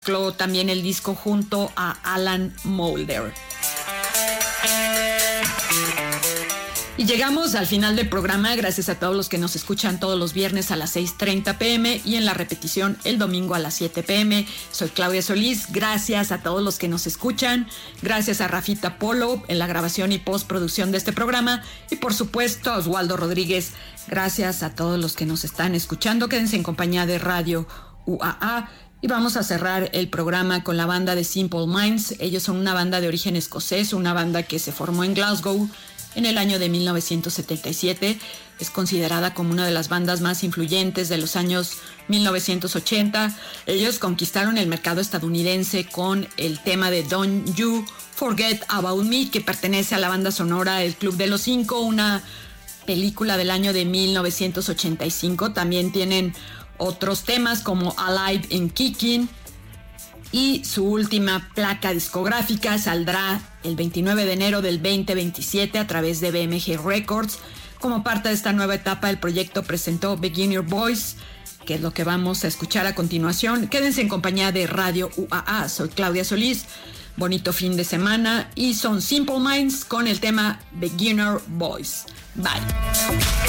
Mezcló también el disco junto a Alan Moulder. Y llegamos al final del programa. Gracias a todos los que nos escuchan todos los viernes a las 6:30 p.m. y en la repetición el domingo a las 7 p.m. Soy Claudia Solís. Gracias a todos los que nos escuchan. Gracias a Rafita Polo en la grabación y postproducción de este programa. Y por supuesto a Oswaldo Rodríguez. Gracias a todos los que nos están escuchando. Quédense en compañía de Radio UAA. Y vamos a cerrar el programa con la banda de Simple Minds. Ellos son una banda de origen escocés, una banda que se formó en Glasgow en el año de 1977. Es considerada como una de las bandas más influyentes de los años 1980. Ellos conquistaron el mercado estadounidense con el tema de Don't You Forget About Me, que pertenece a la banda sonora El Club de los Cinco, una película del año de 1985. También tienen otros temas como Alive and Kicking, y su última placa discográfica saldrá el 29 de enero del 2027 a través de BMG Records. Como parte de esta nueva etapa, el proyecto presentó Beginner Voice, que es lo que vamos a escuchar a continuación. Quédense en compañía de Radio UAA. Soy Claudia Solís. Bonito fin de semana. Y son Simple Minds con el tema Beginner Voice. Bye.